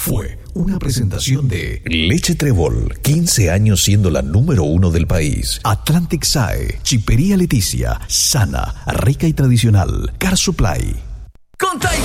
fue una presentación de Leche Trébol, 15 años siendo la número 1 del país. Atlantic SAE, Chipería Leticia, sana, rica y tradicional. Car Supply. Con